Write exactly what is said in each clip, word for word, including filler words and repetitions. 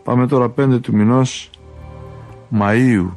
Πάμε τώρα πέντε του μηνός Μαΐου.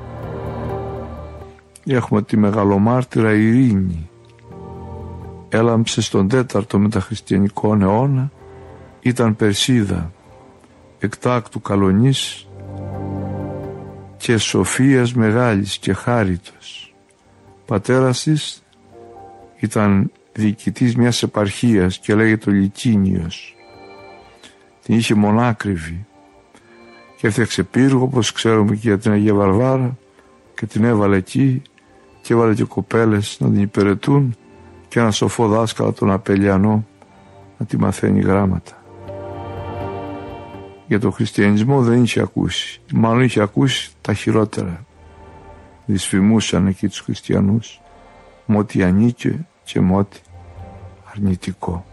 Έχουμε τη μεγαλομάρτυρα Ειρήνη. Έλαμψε στον τέταρτο μεταχριστιανικό αιώνα, ήταν Περσίδα, εκτάκτου καλονής και σοφίας μεγάλης και χάριτος. Πατέρας της ήταν διοικητής μιας επαρχίας και λέγεται ο Λιτίνιος. Την είχε μονάκριβη και έφτιαξε πύργο, όπως ξέρουμε, και για την Αγία Βαρβάρα, και την έβαλε εκεί και έβαλε και κοπέλες να την υπηρετούν και ένα σοφό δάσκαλο, τον Απελιανό, να τη μαθαίνει γράμματα. Για τον χριστιανισμό δεν είχε ακούσει, μάλλον είχε ακούσει τα χειρότερα. Δυσφημούσαν εκεί τους χριστιανούς με ό,τι ανήκε και με ό,τι αρνητικό.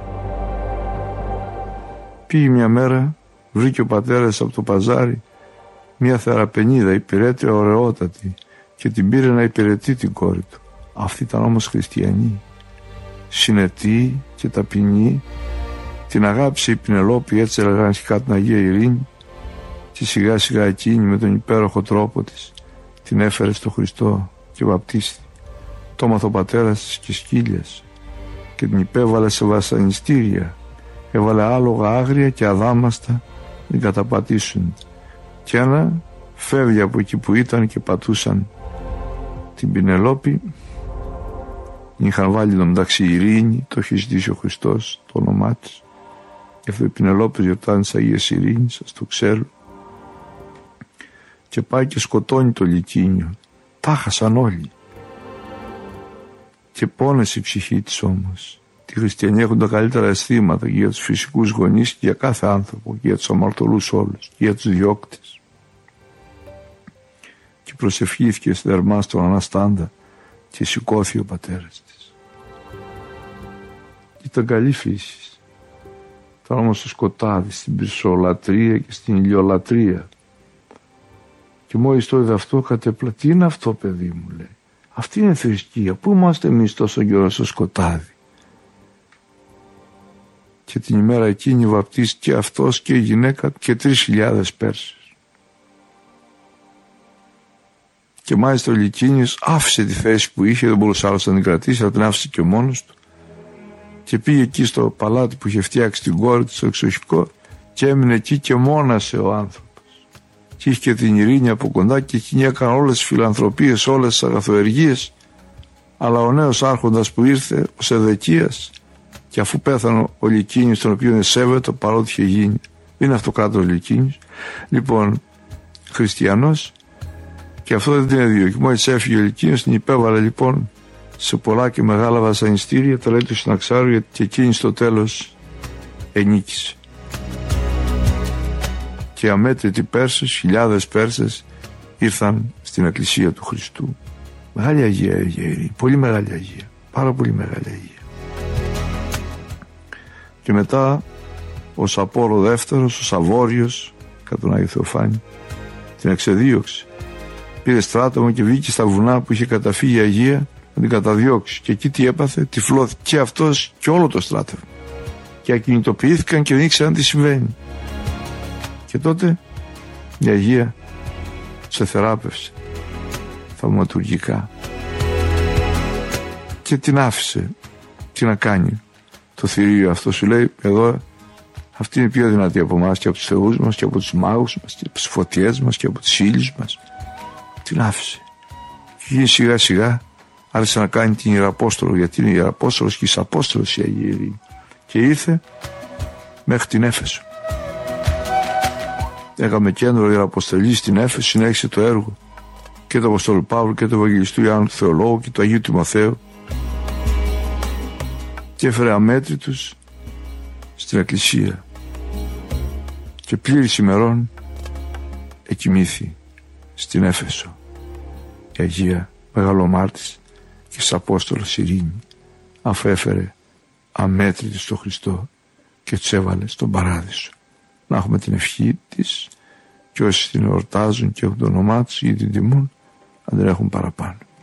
Πήγε μια μέρα, βρήκε ο πατέρας από το παζάρι μια θεραπενίδα υπηρέτρια ωραιότατη και την πήρε να υπηρετεί την κόρη του. Αυτή ήταν όμως χριστιανή, συνετή και ταπεινή. Την αγάπησε η Πινελόπη, έτσι έλεγαν αρχικά την Αγία Ειρήνη, και σιγά σιγά εκείνη με τον υπέροχο τρόπο της την έφερε στο Χριστό και βαπτίστη. Το έμαθε ο πατέρας της και σκύλιασε και την υπέβαλε σε βασανιστήρια. Έβαλε άλογα άγρια και αδάμαστα να την καταπατήσουν. Και ένα φεύγει από εκεί που ήταν και πατούσαν την Πινελόπη. Είχαν βάλει το μεταξύ Ειρήνη, το έχει ζητήσει ο Χριστός το όνομά της. Και αυτό η Πινελόπη γιορτάζει της Αγίας Ειρήνης, σας το ξέρω. Και πάει και σκοτώνει το Λιτίνιο. Τα χάσαν όλοι. Και πόνεσε η ψυχή της όμως. Οι χριστιανοί έχουν τα καλύτερα αισθήματα και για τους φυσικούς γονείς και για κάθε άνθρωπο, και για τους αμαρτωλούς όλους, και για τους διώκτες. Και προσευχήθηκε θερμά στον Αναστάντα και σηκώθηκε ο πατέρας της. Ήταν καλή φύση. Ήταν όμως στο σκοτάδι, στην πυρσολατρία και στην ηλιολατρία. Και μόλις το είδε αυτό, κατέπλα, τι είναι αυτό, παιδί μου, λέει. Αυτή είναι θρησκεία. Πού είμαστε εμείς τόσο καιρό στο σκοτάδι? Και την ημέρα εκείνη βαπτίστηκε αυτός και η γυναίκα και τρεις χιλιάδες Πέρσες. Και μάλιστα ο Λιτίνιος άφησε τη θέση που είχε, δεν μπορούσε άλλος να την κρατήσει, αλλά την άφησε και μόνος του. Και πήγε εκεί στο παλάτι που είχε φτιάξει την κόρη του, στο εξοχικό, και έμεινε εκεί και μόνασε ο άνθρωπος. Και είχε και την Ειρήνη από κοντά και εκείνη έκανε όλες τις φιλανθρωπίες, όλες τις αγαθοεργίες. Αλλά ο νέος άρχοντας που ήρθε, ο Σεδεκίας, και αφού πέθανε ο Λικίνιος, τον οποίο σέβεται παρότι είχε γίνει, είναι αυτοκράτορ Λικίνιος, λοιπόν, χριστιανός, και αυτό δεν την έδιωκε. Και μόλις έφυγε ο Λικίνιος, την υπέβαλε λοιπόν σε πολλά και μεγάλα βασανιστήρια, τα λέει του Συναξάρου, και εκείνη στο τέλος ενίκησε. Και αμέτρητοι Πέρσες, χιλιάδες Πέρσες, ήρθαν στην Εκκλησία του Χριστού. Μεγάλη Αγία, Αγία, πολύ μεγάλη Αγία, πάρα πολύ μεγάλη Αγία. Και μετά ο Σαπόρο δεύτερος, ο Σαβόριος, κατά τον Άγιο Θεοφάνη, την εξεδίωξε. Πήρε στράτευμα και βγήκε στα βουνά που είχε καταφύγει η Αγία να την καταδιώξει. Και εκεί τι έπαθε? Τυφλώθηκε και αυτός και όλο το στράτευμα. Και ακινητοποιήθηκαν και δεν ήξεραν τι συμβαίνει. Και τότε η Αγία σε θεράπευσε θαυματουργικά και την άφησε. Τι να κάνει? Το θηρίο αυτό σου λέει, εδώ αυτή είναι πιο δυνατή από εμάς και από τους θεούς μας και από τους μάγους μας και από τις φωτιές μας και από τις ύλες μας. Την άφησε. Και σιγά σιγά άρχισε να κάνει την Ιεραπόστολο, γιατί είναι Ιεραπόστολος και Ισαπόστολος η Αγία Ειρήνη. Και ήρθε μέχρι την Έφεσο. Έκαμε κέντρο Ιεραποστολή στην Έφεσο, συνέχισε το έργο και του Αποστόλου Παύλου και του Ευαγγελιστού Ιωάννου του Θεολόγου και του Αγίου Τιμοθέου, και έφερε αμέτρητους στην Εκκλησία. Και πλήρης ημερών εκοιμήθη στην Έφεσο η Αγία Μεγαλομάρτης και της Απόστολος Ειρήνη, αφού έφερε αμέτρητους στο Χριστό και τους έβαλε στον Παράδεισο. Να έχουμε την ευχή της και όσοι την εορτάζουν και έχουν το όνομά τους ή την τιμούν, να την έχουν παραπάνω.